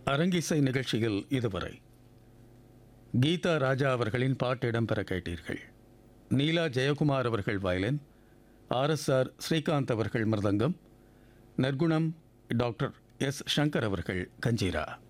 அரங்கிசை நிகழ்ச்சியில் இதுவரை கீதா ராஜா அவர்களின் பாட்டு இடம்பெற கேட்டீர்கள். நீலா ஜெயக்குமார் அவர்கள் வயலின், ஆர்எஸ்ஆர் ஸ்ரீகாந்த் அவர்கள் மிருதங்கம், நற்குணம் டாக்டர் எஸ் சங்கர் அவர்கள் கஞ்சீரா.